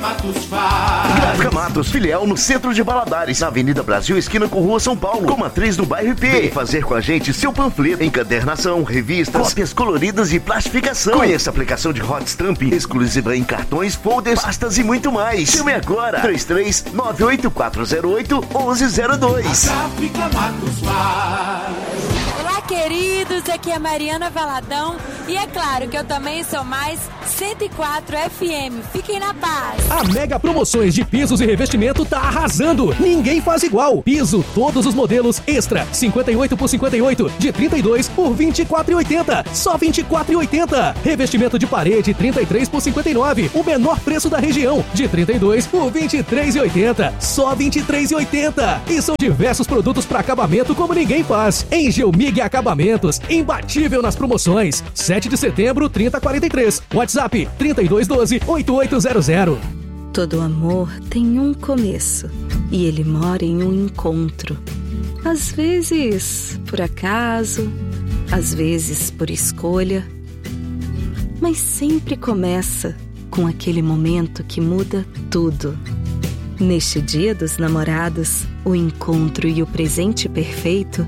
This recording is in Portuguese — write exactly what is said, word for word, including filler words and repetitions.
Matos faz. Gráfica Matos, filial no centro de Valadares, na Avenida Brasil, esquina com Rua São Paulo, com matriz no bairro I P. Vem fazer com a gente seu panfleto, encadernação, revistas, cópias coloridas e plastificação. Conheça a aplicação de hot stamping, exclusiva em cartões, folders, pastas e muito mais. Chame agora, três três nove oito quatro zero oito um um zero dois. A Gráfica Matos faz. Olá, queridos, aqui é a Mariana Valadão e é claro que eu também sou mais cento e quatro F M. Fiquem na paz. A Mega Promoções de pisos e revestimento tá arrasando. Ninguém faz igual. Piso, todos os modelos extra, cinquenta e oito por cinquenta e oito, de trinta e dois por vinte e quatro e oitenta, só vinte e quatro e oitenta. Revestimento de parede, trinta e três por cinquenta e nove, o menor preço da região, de trinta e dois por vinte e três e oitenta, só vinte e três e oitenta. E são diversos produtos para acabamento como ninguém faz. Em Geomig Acabamentos, imbatível nas promoções. sete de setembro, trinta e quarenta e três. WhatsApp trinta e dois doze, oitenta e oito zero zero. Todo amor tem um começo e ele mora em um encontro. Às vezes por acaso, às vezes por escolha, mas sempre começa com aquele momento que muda tudo. Neste Dia dos Namorados, o encontro e o presente perfeito